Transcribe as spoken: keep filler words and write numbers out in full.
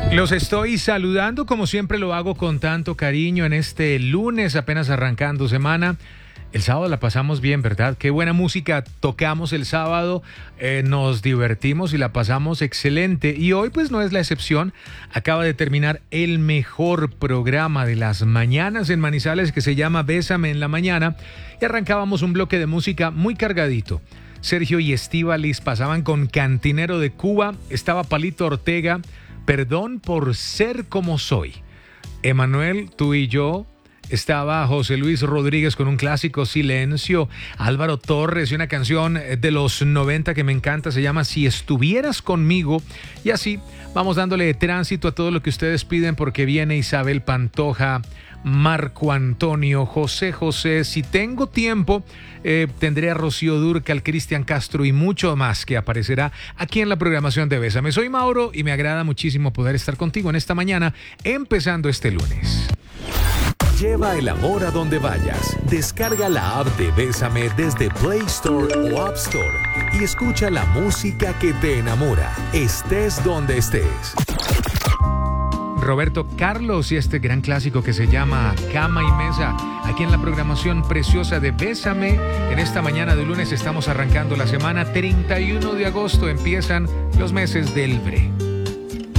Los estoy saludando como siempre lo hago con tanto cariño en este lunes apenas arrancando semana. El sábado la pasamos bien, ¿verdad? Qué buena música tocamos el sábado, eh, nos divertimos y la pasamos excelente. Y hoy pues no es la excepción. Acaba de terminar el mejor programa de las mañanas en Manizales que se llama Bésame en la Mañana. Y arrancábamos un bloque de música muy cargadito. Sergio y Estíbaliz pasaban con Cantinero de Cuba, estaba Palito Ortega, Perdón por ser como soy. Emanuel, tú y yo. Estaba José Luis Rodríguez con un clásico, Silencio. Álvaro Torres y una canción de los noventa que me encanta, se llama Si estuvieras conmigo. Y así vamos dándole tránsito a todo lo que ustedes piden porque viene Isabel Pantoja, Marco Antonio, José José. Si tengo tiempo, eh, tendré a Rocío Dúrcal, Cristian Castro y mucho más que aparecerá aquí en la programación de Bésame. Soy Mauro y me agrada muchísimo poder estar contigo en esta mañana, empezando este lunes. Lleva el amor a donde vayas. Descarga la app de Bésame desde Play Store o App Store y escucha la música que te enamora, estés donde estés. Roberto Carlos y este gran clásico que se llama Cama y Mesa, aquí en la programación preciosa de Bésame. En esta mañana de lunes estamos arrancando la semana treinta y uno de agosto, empiezan los meses del Bre.